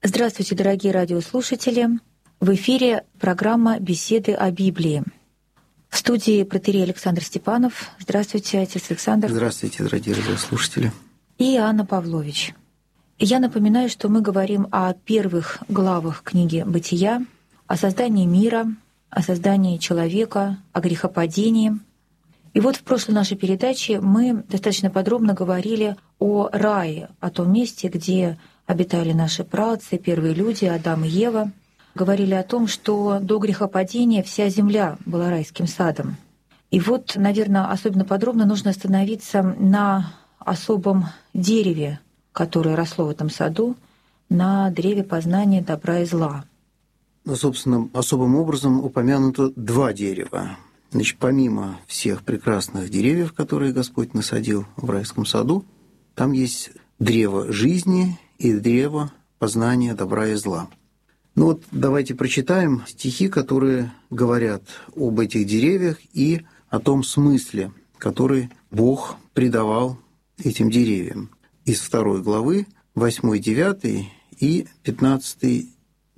Здравствуйте, дорогие радиослушатели! В эфире программа «Беседы о Библии». В студии протоиерей Александр Степанов. Здравствуйте, отец Александр. Здравствуйте, дорогие радиослушатели. И Анна Павлович. Я напоминаю, что мы говорим о первых главах книги «Бытия», о создании мира, о создании человека, о грехопадении. И вот в прошлой нашей передаче мы достаточно подробно говорили о рае, о том месте, где обитали наши праотцы, первые люди, Адам и Ева. Говорили о том, что до грехопадения вся земля была райским садом. И вот, наверное, особенно подробно нужно остановиться на особом дереве, которое росло в этом саду, на древе познания добра и зла. Собственно, особым образом упомянуто два дерева. Значит, помимо всех прекрасных деревьев, которые Господь насадил в райском саду, там есть древо жизни и древо познания добра и зла. Ну вот давайте прочитаем стихи, которые говорят об этих деревьях и о том смысле, который Бог придавал этим деревьям. Из 2 главы, 8-9 и 15-17.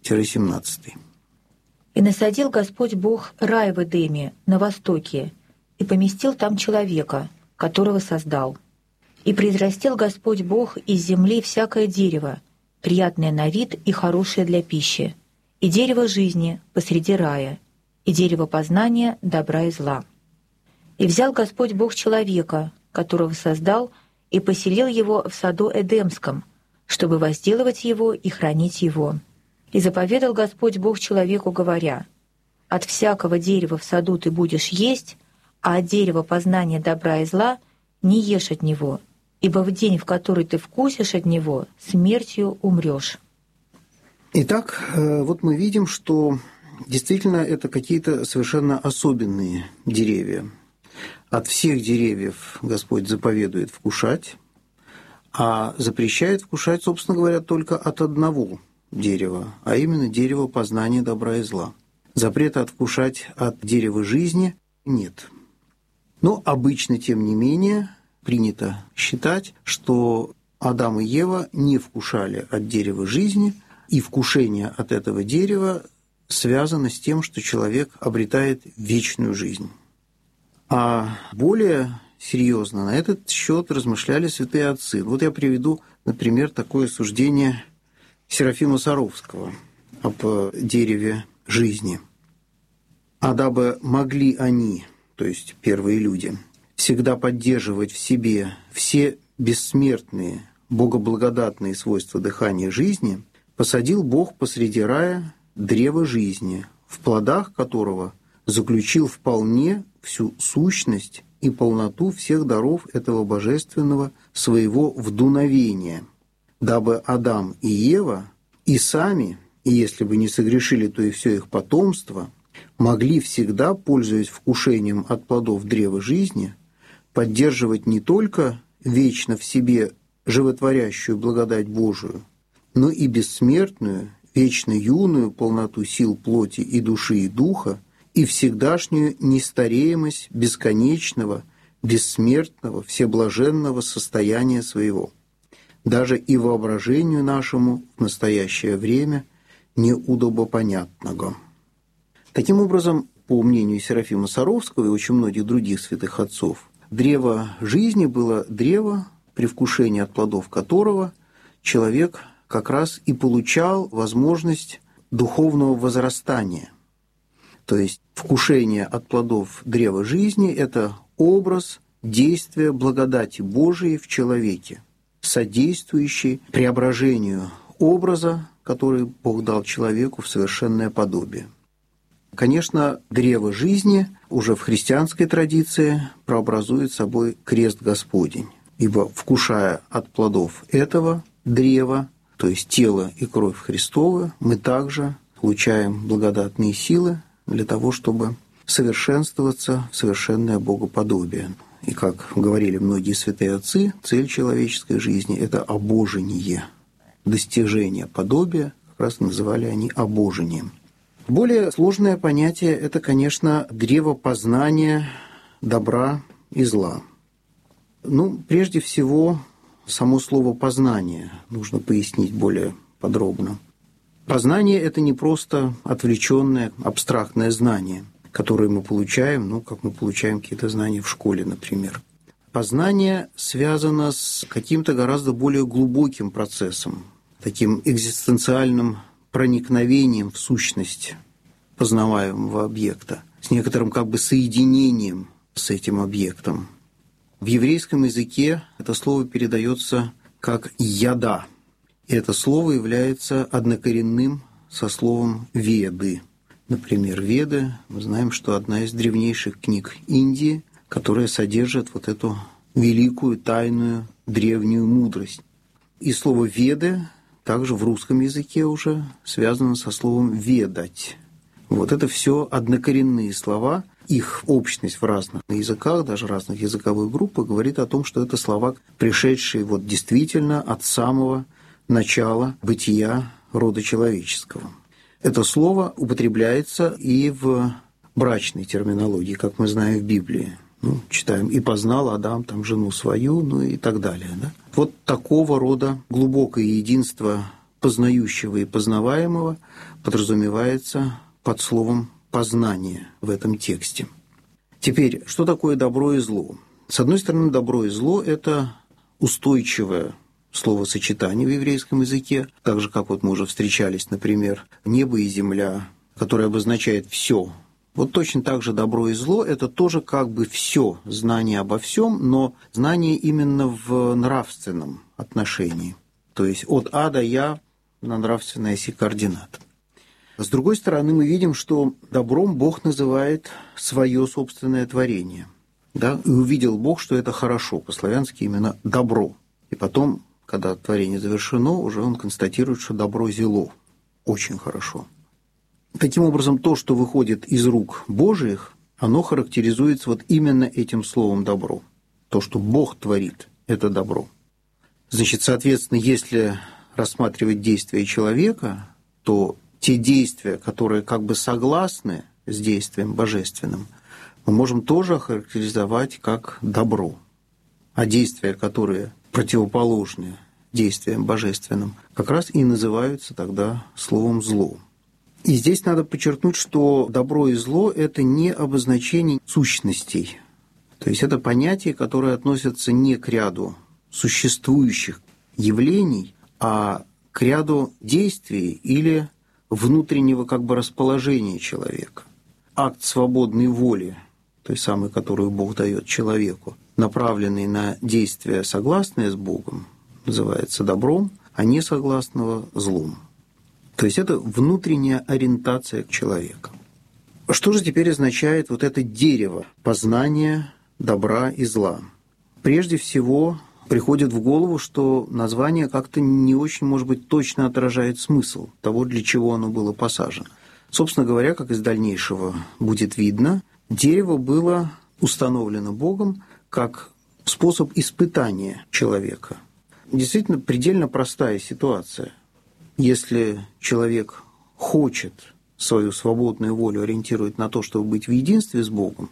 «И насадил Господь Бог рай в Эдеме на востоке, и поместил там человека, которого создал. И произрастил Господь Бог из земли всякое дерево, приятное на вид и хорошее для пищи, и дерево жизни посреди рая, и дерево познания добра и зла. И взял Господь Бог человека, которого создал, и поселил его в саду Эдемском, чтобы возделывать его и хранить его. И заповедал Господь Бог человеку, говоря: от всякого дерева в саду ты будешь есть, а от дерева познания добра и зла не ешь от него, ибо в день, в который ты вкусишь от него, смертью умрешь». Итак, вот мы видим, что действительно это какие-то совершенно особенные деревья. От всех деревьев Господь заповедует вкушать, а запрещает вкушать, собственно говоря, только от одного дерева, а именно дерева познания добра и зла. Запрета вкушать от дерева жизни нет. Но обычно, тем не менее, принято считать, что Адам и Ева не вкушали от дерева жизни, и вкушение от этого дерева связано с тем, что человек обретает вечную жизнь. А более серьезно на этот счет размышляли святые отцы. Вот я приведу, например, такое суждение Серафима Саровского об дереве жизни. «А дабы могли они, то есть первые люди, всегда поддерживать в себе все бессмертные, богоблагодатные свойства дыхания жизни, посадил Бог посреди рая древо жизни, в плодах которого заключил вполне всю сущность и полноту всех даров этого божественного своего вдуновения, дабы Адам и Ева и сами, и если бы не согрешили, то и все их потомство, могли всегда, пользуясь вкушением от плодов древа жизни, поддерживать не только вечно в себе животворящую благодать Божию, но и бессмертную, вечно юную полноту сил плоти и души и духа, и всегдашнюю нестареемость бесконечного, бессмертного, всеблаженного состояния своего, даже и воображению нашему в настоящее время неудобопонятного». Таким образом, по мнению Серафима Саровского и очень многих других святых отцов, древо жизни было древо, при вкушении от плодов которого человек как раз и получал возможность духовного возрастания. То есть вкушение от плодов древа жизни – это образ действия благодати Божией в человеке, содействующий преображению образа, который Бог дал человеку в совершенное подобие. Конечно, древо жизни уже в христианской традиции прообразует собой крест Господень, ибо, вкушая от плодов этого древа, то есть тело и кровь Христова, мы также получаем благодатные силы для того, чтобы совершенствоваться в совершенное богоподобие. И, как говорили многие святые отцы, цель человеческой жизни – это обожение, достижение подобия, как раз называли они обожением. Более сложное понятие – это, конечно, древо познания добра и зла. Прежде всего, само слово «познание» нужно пояснить более подробно. Познание – это не просто отвлеченное, абстрактное знание, которое мы получаем, как мы получаем какие-то знания в школе, например. Познание связано с каким-то гораздо более глубоким процессом, таким экзистенциальным проникновением в сущность познаваемого объекта, с некоторым соединением с этим объектом. В еврейском языке это слово передается как «яда». И это слово является однокоренным со словом «веды». Например, «Веды» мы знаем, что одна из древнейших книг Индии, которая содержит вот эту великую, тайную, древнюю мудрость. И слово «веды» также в русском языке уже связано со словом «ведать». Вот это все однокоренные слова. Их общность в разных языках, даже разных языковых группах, говорит о том, что это слова, пришедшие действительно от самого начала бытия рода человеческого. Это слово употребляется и в брачной терминологии, как мы знаем в Библии. Читаем «И познал Адам жену свою», и так далее. Да? Вот такого рода глубокое единство познающего и познаваемого подразумевается под словом «познание» в этом тексте. Теперь, что такое добро и зло? С одной стороны, добро и зло – это устойчивое словосочетание в еврейском языке, так же, как мы уже встречались, например, небо и земля, которое обозначает все. Вот точно так же добро и зло – это тоже все знание обо всем, но знание именно в нравственном отношении. То есть от А до Я на нравственной оси координат. С другой стороны, мы видим, что добром Бог называет свое собственное творение. Да? И увидел Бог, что это хорошо, по-славянски именно добро. И потом, когда творение завершено, уже он констатирует, что добро зело. Очень хорошо. Таким образом, то, что выходит из рук Божиих, оно характеризуется именно этим словом «добро». То, что Бог творит, это добро. Значит, соответственно, если рассматривать действия человека, то те действия, которые согласны с действием божественным, мы можем тоже охарактеризовать как добро. А действия, которые противоположны действиям божественным, как раз и называются тогда словом «зло». И здесь надо подчеркнуть, что добро и зло – это не обозначение сущностей. То есть это понятия, которые относятся не к ряду существующих явлений, а к ряду действий или внутреннего расположения человека. Акт свободной воли, той самой, которую Бог дает человеку, направленный на действия, согласные с Богом, называется добром, а несогласного – злом. То есть это внутренняя ориентация к человеку. Что же теперь означает это дерево познания добра и зла? Прежде всего, приходит в голову, что название не очень, может быть, точно отражает смысл того, для чего оно было посажено. Собственно говоря, как из дальнейшего будет видно, дерево было установлено Богом как способ испытания человека. Действительно, предельно простая ситуация. Если человек хочет свою свободную волю ориентировать на то, чтобы быть в единстве с Богом,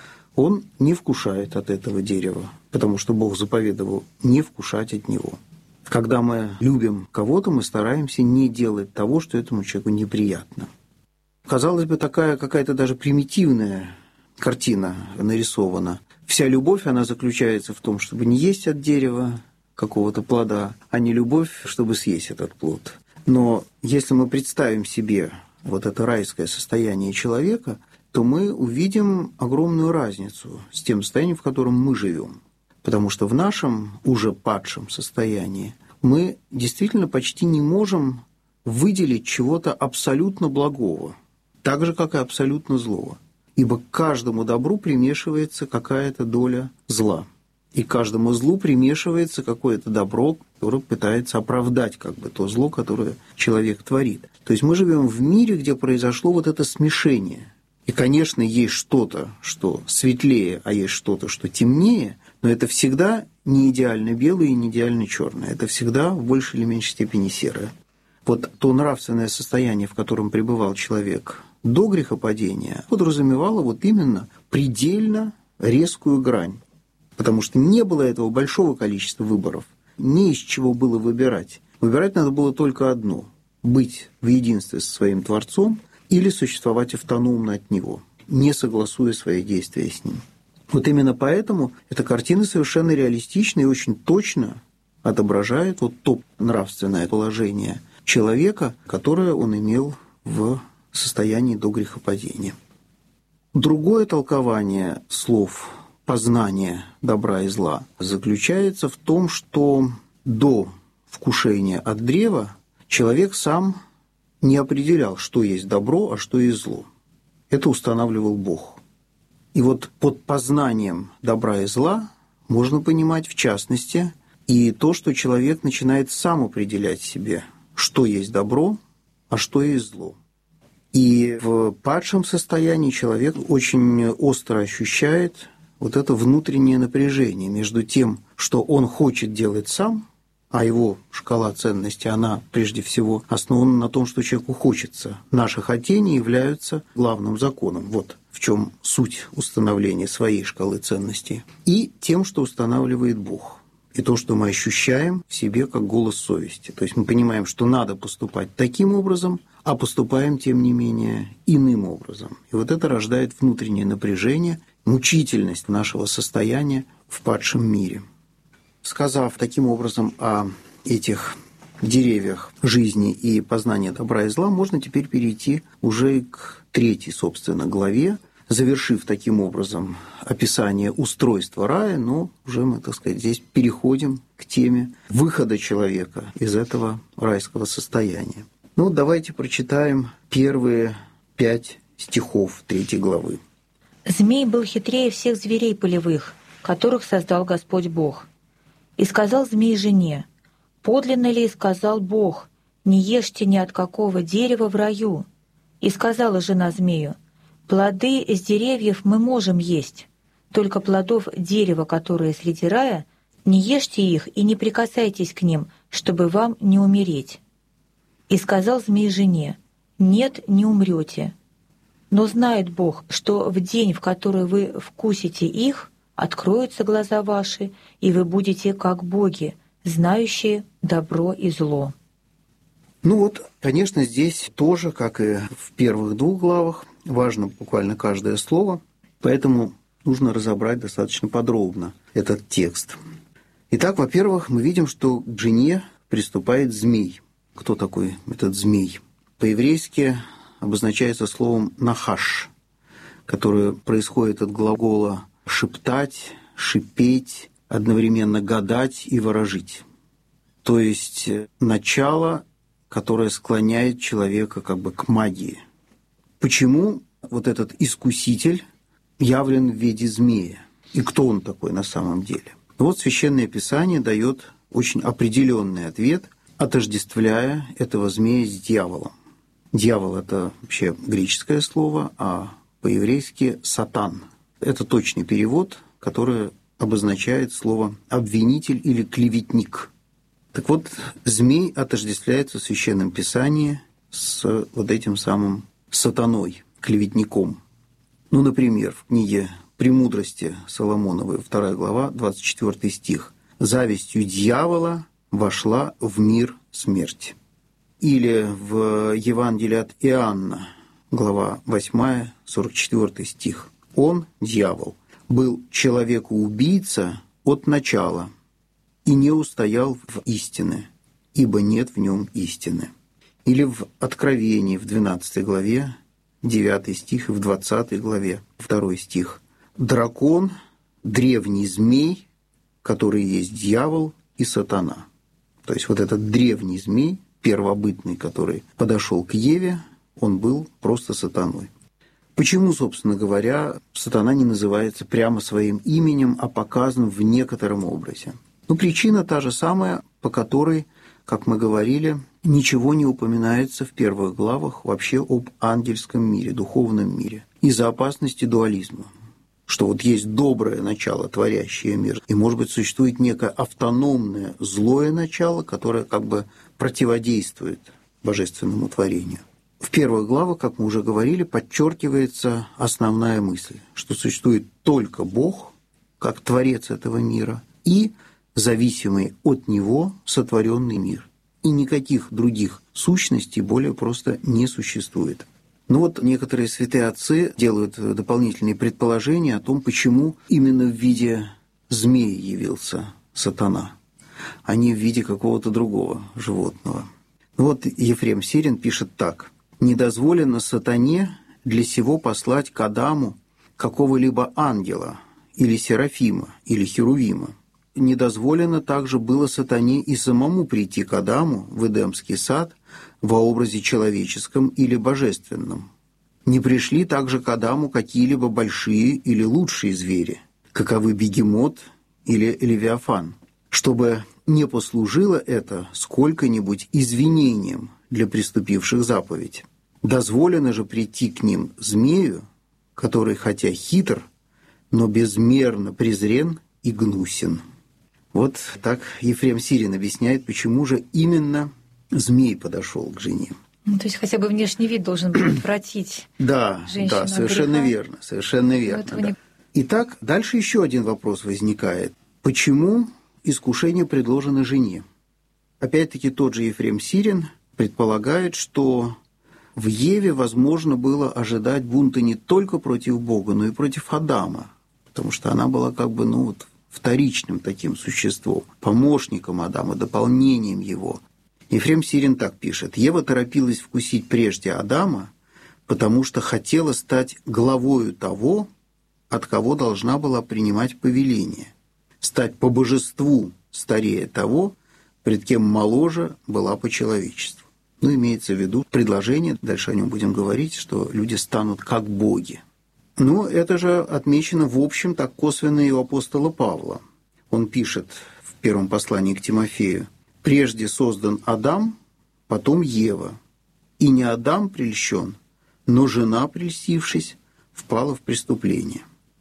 он не вкушает от этого дерева, потому что Бог заповедовал не вкушать от него. Когда мы любим кого-то, мы стараемся не делать того, что этому человеку неприятно. Казалось бы, такая какая-то даже примитивная картина нарисована. Вся любовь, она заключается в том, чтобы не есть от дерева какого-то плода, а не любовь, чтобы съесть этот плод. Но если мы представим себе это райское состояние человека, то мы увидим огромную разницу с тем состоянием, в котором мы живем. Потому что в нашем уже падшем состоянии мы действительно почти не можем выделить чего-то абсолютно благого, так же, как и абсолютно злого. Ибо к каждому добру примешивается какая-то доля зла. И к каждому злу примешивается какое-то добро, которое пытается оправдать то зло, которое человек творит. То есть мы живем в мире, где произошло это смешение. И, конечно, есть что-то, что светлее, а есть что-то, что темнее, но это всегда не идеально белое и не идеально черное. Это всегда в большей или меньшей степени серое. То нравственное состояние, в котором пребывал человек до грехопадения, подразумевало именно предельно резкую грань. Потому что не было этого большого количества выборов, не из чего было выбирать. Выбирать надо было только одно. быть в единстве со своим Творцом или существовать автономно от Него, не согласуя свои действия с Ним. Вот именно поэтому эта картина совершенно реалистична и очень точно отображает вот то нравственное положение человека, которое он имел в состоянии до грехопадения. Другое толкование слов «познание добра и зла» заключается в том, что до вкушения от древа человек сам не определял, что есть добро, а что есть зло. Это устанавливал Бог. И вот под познанием добра и зла можно понимать, в частности, и то, что человек начинает сам определять себе, что есть добро, а что есть зло. И в падшем состоянии человек очень остро ощущает вот это внутреннее напряжение между тем, что он хочет делать сам, а его шкала ценностей, она прежде всего основана на том, что человеку хочется. Наши хотения являются главным законом. Вот в чем суть установления своей шкалы ценностей. И тем, что устанавливает Бог. И то, что мы ощущаем в себе как голос совести. То есть мы понимаем, что надо поступать таким образом, а поступаем, тем не менее, иным образом. И вот это рождает внутреннее напряжение, мучительность нашего состояния в падшем мире. Сказав таким образом о этих деревьях жизни и познания добра и зла, можно теперь перейти уже к 3, собственно, главе, завершив таким образом описание устройства рая, но уже мы, так сказать, здесь переходим к теме выхода человека из этого райского состояния. Ну, давайте прочитаем первые 5 стихов 3 главы. «Змей был хитрее всех зверей полевых, которых создал Господь Бог. И сказал змей жене: подлинно ли сказал Бог, не ешьте ни от какого дерева в раю? И сказала жена змею: плоды из деревьев мы можем есть, только плодов дерева, которые среди рая, не ешьте их и не прикасайтесь к ним, чтобы вам не умереть. И сказал змей жене: нет, не умрете. Но знает Бог, что в день, в который вы вкусите их, откроются глаза ваши, и вы будете как боги, знающие добро и зло». Ну вот, конечно, здесь тоже, как и в первых 2 главах, важно буквально каждое слово, поэтому нужно разобрать достаточно подробно этот текст. Итак, во-первых, мы видим, что к жене приступает змей. Кто такой этот змей? По-еврейски обозначается словом «нахаш», которое происходит от глагола «шептать», «шипеть», одновременно «гадать» и «ворожить». То есть начало, которое склоняет человека как бы к магии. Почему вот этот искуситель явлен в виде змея? И кто он такой на самом деле? Вот Священное Писание дает очень определенный ответ, отождествляя этого змея с дьяволом. Дьявол – это вообще греческое слово, а по-еврейски «сатан». Это точный перевод, который обозначает слово «обвинитель» или «клеветник». Так вот, змей отождествляется в Священном Писании с вот этим самым сатаной, клеветником. Ну, например, в книге «Премудрости» Соломоновой, 2 глава, 24 стих. «Завистью дьявола вошла в мир смерть». Или в Евангелии от Иоанна, глава 8, 44 стих. «Он, дьявол, был человекоубийца от начала и не устоял в истине, ибо нет в нем истины». Или в Откровении, в 12 главе, 9 стих, и в 20 главе, 2 стих. «Дракон, древний змей, который есть дьявол и сатана». То есть вот этот древний змей, первобытный, который подошел к Еве, он был просто сатаной. Почему, собственно говоря, сатана не называется прямо своим именем, а показан в некотором образе? Ну, причина та же самая, по которой, как мы говорили, ничего не упоминается в первых главах вообще об ангельском мире, духовном мире, из-за опасности дуализма. Что вот есть доброе начало, творящее мир, и, может быть, существует некое автономное злое начало, которое как бы противодействует божественному творению. В первых главах, как мы уже говорили, подчеркивается основная мысль, что существует только Бог, как творец этого мира, и зависимый от Него сотворенный мир. и никаких других сущностей более просто не существует. Ну вот некоторые святые отцы делают дополнительные предположения о том, почему именно в виде змеи явился сатана, а не в виде какого-то другого животного. Вот Ефрем Сирин пишет так: «Не дозволено сатане для сего послать к Адаму какого-либо ангела или серафима или херувима. Не дозволено также было сатане и самому прийти к Адаму в Эдемский сад во образе человеческом или божественном. Не пришли также к Адаму какие-либо большие или лучшие звери, каковы бегемот или левиафан, чтобы не послужило это сколько-нибудь извинением для приступивших заповедь. Дозволено же прийти к ним змею, который хотя хитр, но безмерно презрен и гнусен». Вот так Ефрем Сирин объясняет, почему же именно змей подошел к жене. Ну, то есть хотя бы внешний вид должен был отвратить женщину Да, совершенно от греха. верно, совершенно верно. Да. Не... Итак, дальше еще один вопрос возникает. Почему искушение предложено жене? Опять-таки тот же Ефрем Сирин предполагает, что в Еве возможно было ожидать бунта не только против Бога, но и против Адама, потому что она была как бы, вторичным таким существом, помощником Адама, дополнением его. Ефрем Сирин так пишет: «Ева торопилась вкусить прежде Адама, потому что хотела стать главою того, от кого должна была принимать повеление, стать по божеству старее того, пред кем моложе была по человечеству». Имеется в виду предложение, дальше о нем будем говорить, что люди станут как боги. Это же отмечено, в общем, так косвенно и у апостола Павла. Он пишет в первом послании к Тимофею: «Прежде создан Адам, потом Ева. И не Адам прельщен, но жена, прельстившись, впала в преступление».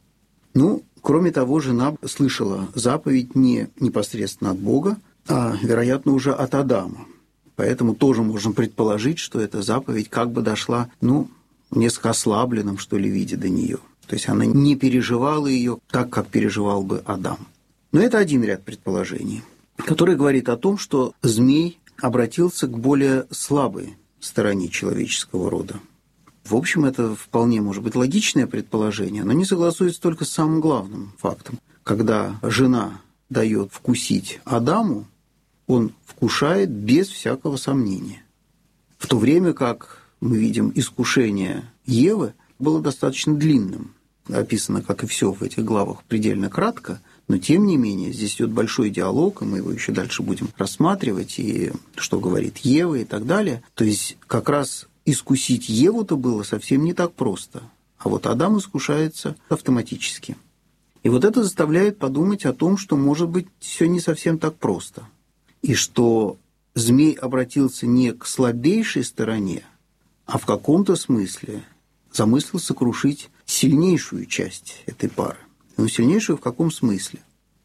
Кроме того, жена слышала заповедь не непосредственно от Бога, а, вероятно, уже от Адама. Поэтому тоже можно предположить, что эта заповедь как бы дошла, в несколько ослабленном, что ли, виде до нее. То есть она не переживала ее так, как переживал бы Адам. Но это один ряд предположений, который говорит о том, что змей обратился к более слабой стороне человеческого рода. В общем, это вполне может быть логичное предположение, но не согласуется только с самым главным фактом. Когда жена дает вкусить Адаму, он вкушает без всякого сомнения. В то время как мы видим, искушение Евы было достаточно длинным. Описано, как и все в этих главах, предельно кратко, но тем не менее здесь идет большой диалог, и мы его еще дальше будем рассматривать, и что говорит Ева и так далее. То есть как раз искусить Еву-то было совсем не так просто, а вот Адам искушается автоматически. И вот это заставляет подумать о том, что, может быть, все не совсем так просто, и что змей обратился не к слабейшей стороне, а в каком-то смысле замыслил сокрушить сильнейшую часть этой пары. Сильнейшую в каком смысле?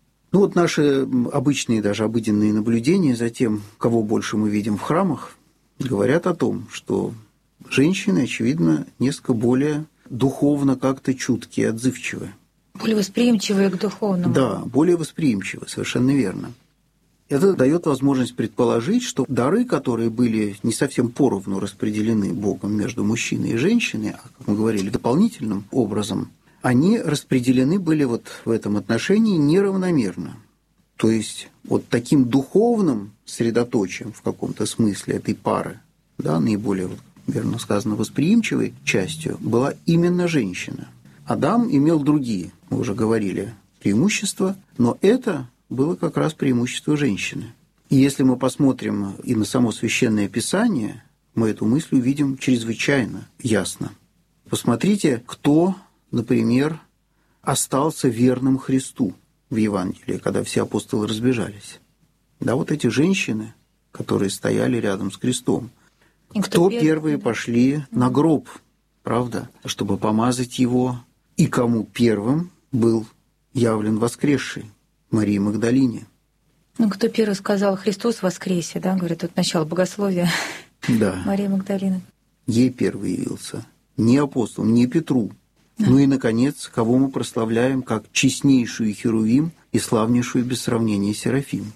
Наши обычные, даже обыденные наблюдения за тем, кого больше мы видим в храмах, говорят о том, что женщины, очевидно, несколько более духовно как-то чуткие, отзывчивые. Более восприимчивые к духовному. Да, более восприимчивые, совершенно верно. Это дает возможность предположить, что дары, которые были не совсем поровну распределены Богом между мужчиной и женщиной, а, как мы говорили, дополнительным образом, они распределены были в этом отношении неравномерно. То есть таким духовным средоточием в каком-то смысле этой пары, наиболее, верно сказано, восприимчивой частью была именно женщина. Адам имел другие, мы уже говорили, преимущества, но это было как раз преимущество женщины. И если мы посмотрим и на само Священное Писание, мы эту мысль увидим чрезвычайно ясно. Посмотрите, кто, например, остался верным Христу в Евангелии, когда все апостолы разбежались. Эти женщины, которые стояли рядом с крестом. Кто первые пошли на гроб, правда, чтобы помазать его, и кому первым был явлен воскресший? Марии Магдалине. Кто первый сказал «Христос воскресе», говорит, начало богословия. Да. Мария Магдалина. Ей первый явился. Не апостолам, не Петру. И, наконец, кого мы прославляем как честнейшую Херувим и славнейшую без сравнения Серафим.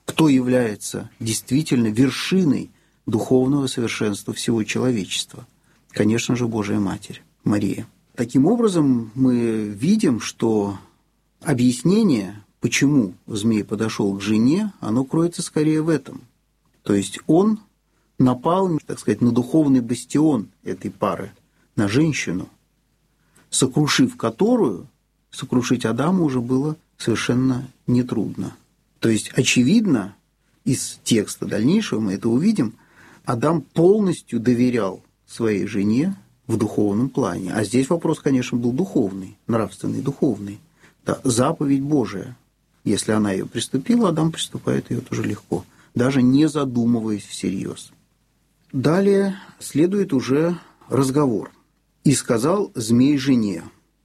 кто является действительно вершиной духовного совершенства всего человечества. Конечно же, Божия Матерь, Мария. Таким образом, мы видим, что объяснение, почему змей подошел к жене, оно кроется скорее в этом. То есть он напал, так сказать, на духовный бастион этой пары, на женщину, сокрушив которую, сокрушить Адама уже было совершенно нетрудно. То есть, очевидно, из текста дальнейшего мы это увидим, Адам полностью доверял своей жене в духовном плане. А здесь вопрос, конечно, был духовный, нравственный, духовный. Да, заповедь Божия. Если она ее приступила, Адам приступает ее тоже легко, даже не задумываясь всерьез. Далее следует уже разговор. «И сказал змей жене».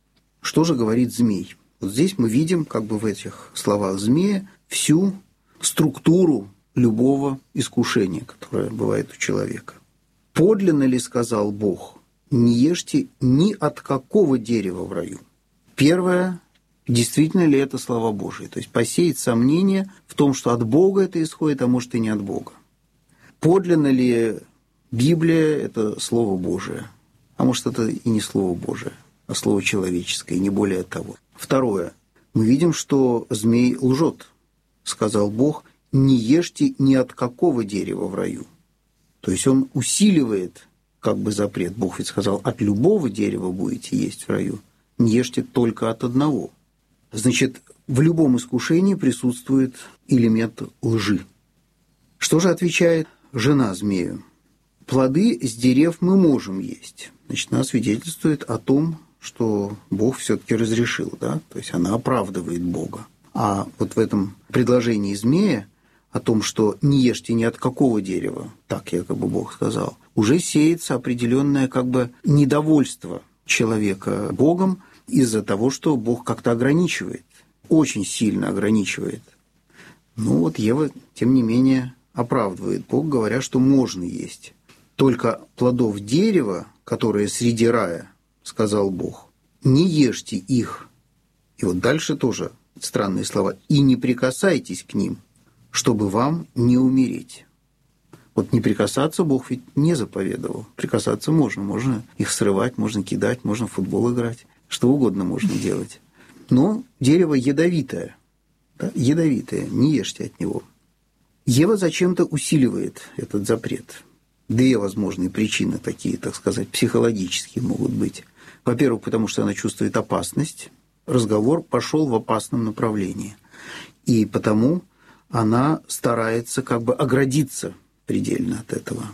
Что же говорит змей? Вот здесь мы видим, как бы в этих словах змея, всю структуру любого искушения, которое бывает у человека. «Подлинно ли, сказал Бог, не ешьте ни от какого дерева в раю?» Первое, действительно ли это слова Божьи? То есть посеять сомнение в том, что от Бога это исходит, а может и не от Бога. Подлинно ли Библия – это Слово Божие? А может, это и не Слово Божие, а Слово человеческое, и не более того. Второе. Мы видим, что змей лжет. Сказал Бог, не ешьте ни от какого дерева в раю. То есть он усиливает как бы запрет. Бог ведь сказал, от любого дерева будете есть в раю, не ешьте только от одного. Значит, в любом искушении присутствует элемент лжи. Что же отвечает жена змею? Плоды с дерев мы можем есть. Значит, она свидетельствует о том, что Бог все-таки разрешил, да? То есть она оправдывает Бога. А вот в этом предложении змея о том, что не ешьте ни от какого дерева, так якобы Бог сказал, уже сеется определенное как бы недовольство человека Богом из-за того, что Бог как-то ограничивает, очень сильно ограничивает. Ну вот Ева, тем не менее, оправдывает Бог, говоря, что можно есть. Только плодов дерева, которые среди рая, сказал Бог, не ешьте их. И вот дальше тоже странные слова. И не прикасайтесь к ним, чтобы вам не умереть. Вот не прикасаться Бог ведь не заповедовал. Прикасаться можно. Можно их срывать, можно кидать, можно в футбол играть. Что угодно можно делать. Но дерево ядовитое. Да? Ядовитое. Не ешьте от него. Ева зачем-то усиливает этот запрет. Две возможные причины такие, так сказать, психологические могут быть. Во-первых, потому что она чувствует опасность. Разговор пошел в опасном направлении. И потому она старается как бы оградиться предельно от этого.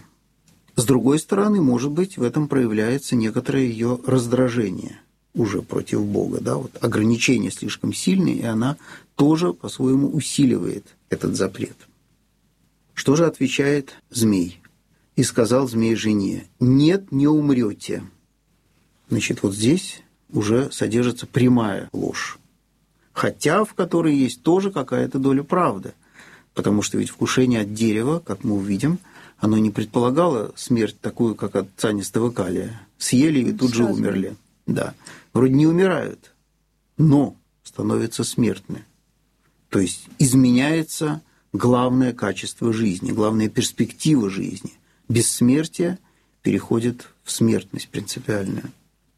С другой стороны, может быть, в этом проявляется некоторое ее раздражение уже против Бога. Да? Вот ограничения слишком сильные, и она тоже по-своему усиливает этот запрет. Что же отвечает змей? «И сказал змей жене, нет, не умрете». Значит, вот здесь уже содержится прямая ложь, хотя в которой есть тоже какая-то доля правды, потому что ведь вкушение от дерева, как мы увидим, оно не предполагало смерть такую, как от цианистого калия. Съели и тут же умерли. Да, вроде не умирают, но становятся смертны. То есть изменяется главное качество жизни, главная перспектива жизни. Бессмертие переходит в смертность принципиальную.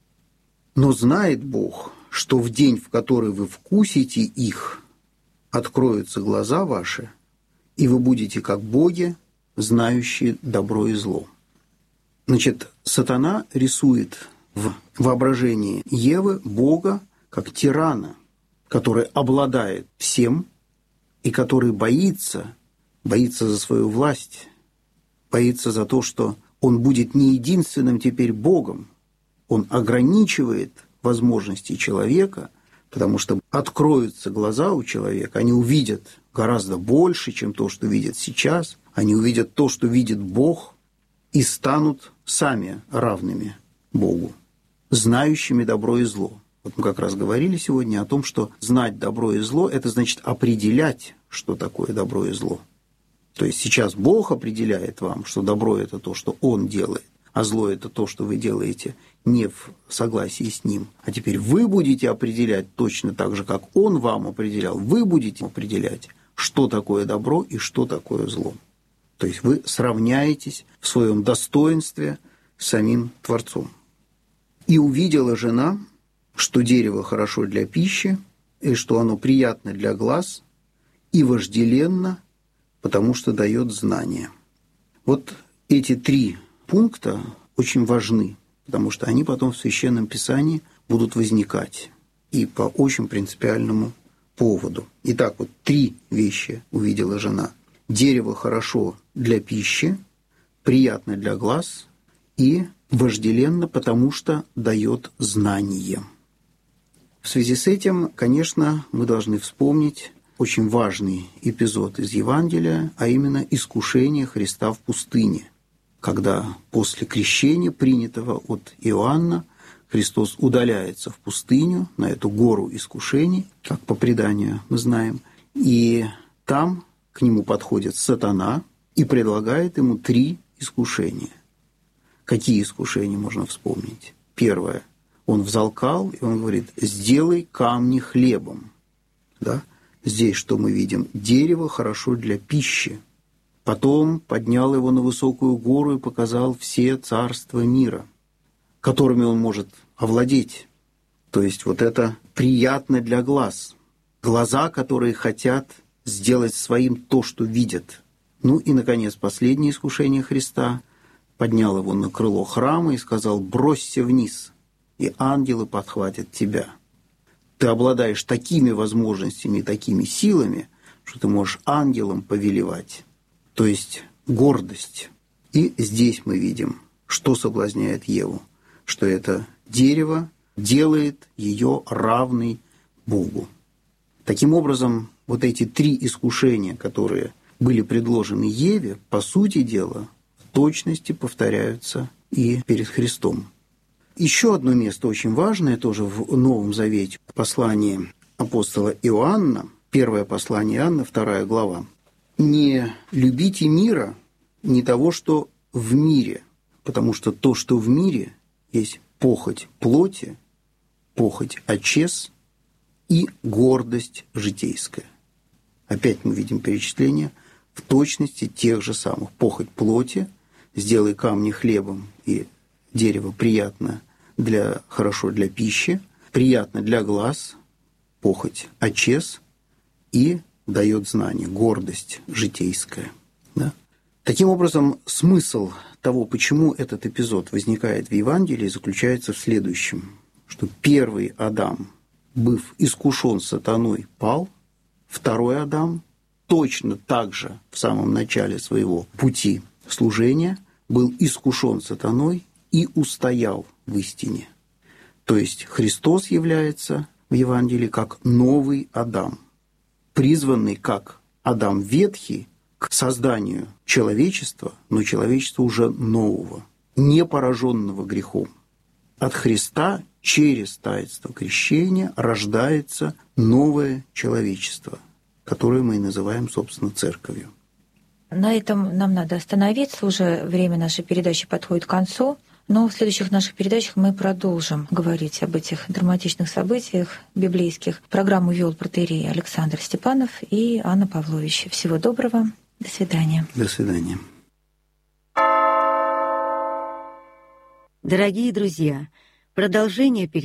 Но знает Бог, что в день, в который вы вкусите их, откроются глаза ваши, и вы будете как боги, знающие добро и зло. Значит, сатана рисует в воображении Евы Бога как тирана, который обладает всем и который боится за свою власть, боится за то, что он будет не единственным теперь Богом. Он ограничивает возможности человека, потому что откроются глаза у человека, они увидят гораздо больше, чем то, что видят сейчас, они увидят то, что видит Бог, и станут сами равными Богу, знающими добро и зло. Вот мы как раз говорили сегодня о том, что знать добро и зло – это значит определять, что такое добро и зло. То есть сейчас Бог определяет вам, что добро – это то, что Он делает, а зло – это то, что вы делаете не в согласии с Ним. А теперь вы будете определять точно так же, как Он вам определял. Вы будете определять, что такое добро и что такое зло. То есть вы сравняетесь в своем достоинстве с самим Творцом. «И увидела жена, что дерево хорошо для пищи, и что оно приятно для глаз, и вожделенно, потому что дает знания». Вот эти 3 пункта очень важны, потому что они потом в Священном Писании будут возникать и по очень принципиальному поводу. Итак, вот 3 вещи увидела жена. Дерево хорошо для пищи, приятно для глаз и вожделенно, потому что дает знание. В связи с этим, конечно, мы должны вспомнить очень важный эпизод из Евангелия, а именно искушение Христа в пустыне, когда после крещения, принятого от Иоанна, Христос удаляется в пустыню, на эту гору искушений, как по преданию мы знаем, и там к нему подходит сатана и предлагает ему 3 искушения. Какие искушения можно вспомнить? Первое. Он взалкал, и он говорит: «Сделай камни хлебом». Да? Здесь что мы видим? Дерево хорошо для пищи. Потом поднял его на высокую гору и показал все царства мира, которыми он может овладеть. То есть вот это приятно для глаз. Глаза, которые хотят сделать своим то, что видят. Ну и, наконец, последнее искушение Христа. Поднял его на крыло храма и сказал: «Бросься вниз, и ангелы подхватят тебя». Ты обладаешь такими возможностями и такими силами, что ты можешь ангелам повелевать. То есть гордость. И здесь мы видим, что соблазняет Еву, что это дерево делает ее равной Богу. Таким образом, вот эти 3 искушения, которые были предложены Еве, по сути дела, в точности повторяются и перед Христом. Еще одно место очень важное, тоже в Новом Завете, послание апостола Иоанна, 1 послание Иоанна, 2 глава. «Не любите мира, не того, что в мире, потому что то, что в мире, есть похоть плоти, похоть очес и гордость житейская». Опять мы видим перечисление в точности тех же самых. Похоть плоти, сделай камни хлебом, и дерево приятно хорошо для пищи, приятно для глаз, похоть очес и дает знание, гордость житейская. Да? Таким образом, смысл того, почему этот эпизод возникает в Евангелии, заключается в следующем, что первый Адам, быв искушен сатаной, пал, второй Адам точно так же в самом начале своего пути служения был искушен сатаной и устоял в истине. То есть Христос является в Евангелии как новый Адам, призванный как Адам ветхий к созданию человечества, но человечества уже нового, не пораженного грехом. От Христа через таинство крещения рождается новое человечество, которое мы и называем, собственно, церковью. На этом нам надо остановиться, уже время нашей передачи подходит к концу. Но в следующих наших передачах мы продолжим говорить об этих драматичных событиях библейских. Программу вел протоиерей Александр Степанов и Анна Павлович. Всего доброго. До свидания. До свидания. Дорогие друзья, продолжение передачи